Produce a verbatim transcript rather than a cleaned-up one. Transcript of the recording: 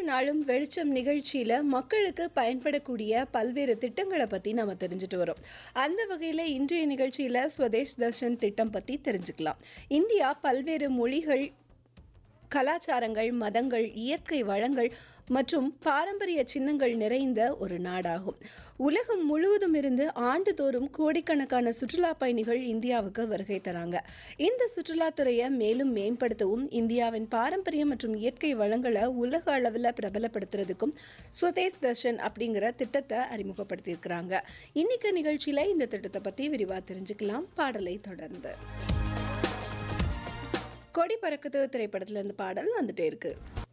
நாளும் வெளிச்சம் நிகழ்ச்சியில மக்களுக்கு பயன்படக்கூடிய பல்வேறு திட்டங்களை பத்தி நாம தெரிஞ்சுட்டு வரோம். அந்த வகையில இன்றைய நிகழ்ச்சியில ஸ்வதேஷ் தர்ஷன் திட்டம் பத்தி தெரிஞ்சுக்கலாம். இந்தியா பல்வேறு மொழிகள், கலாச்சாரங்கள், மதங்கள், இயற்கை வளங்கள் மற்றும் பாரம்பரிய சின்னங்கள் நிறைந்த ஒரு நாடாகும். உலகம் முழுவதும் இருந்து ஆண்டுதோறும் கோடிக்கணக்கான சுற்றுலா பயணிகள் இந்தியாவுக்கு வருகை தராங்க. இந்த சுற்றுலாத்துறையை மேலும் மேம்படுத்தவும் இந்தியாவின் பாரம்பரியம் மற்றும் இயற்கை வளங்களை உலக அளவில் பிரபலப்படுத்துறதுக்கும் ஸ்வதேஷ் தர்ஷன் அப்படிங்கிற திட்டத்தை அறிமுகப்படுத்தியிருக்கிறாங்க. இன்னைக்கு நிகழ்ச்சியில இந்த திட்டத்தை பத்தி விரிவா தெரிஞ்சுக்கலாம். பாடலை தொடர்ந்து கொடி பறக்குது திரைப்படத்துல இருந்து பாடல் வந்துட்டே இருக்கு.